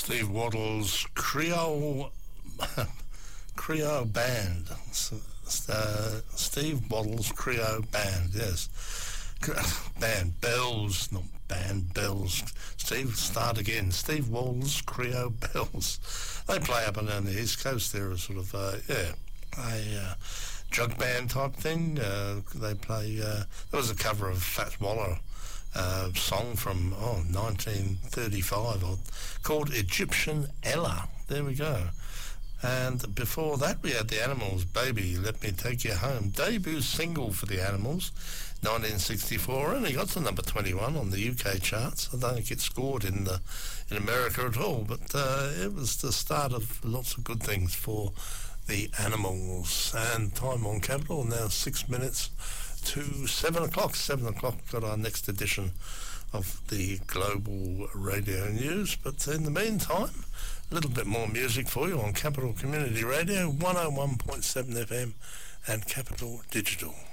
Steve Waddle's Creole Creole Band. Steve Waddle's Creole Band, yes. Band, bells, not band, bells. Steve, start again. Steve Waddle's Creole Bells. They play up and down the East Coast. They're a sort of, a jug band type thing. They play, there was a cover of Fats Waller song from 1935 called Egyptian Ella. There we go. And before that we had the Animals, Baby Let Me Take You Home, debut single for the Animals, 1964. Only got to number 21 on the UK charts. I don't think it scored in America at all, but it was the start of lots of good things for the Animals. And time on Capital now 6 minutes to 7 o'clock. 7 o'clock, got our next edition of the Global Radio News. But in the meantime, a little bit more music for you on Capital Community Radio, 101.7 FM and Capital Digital.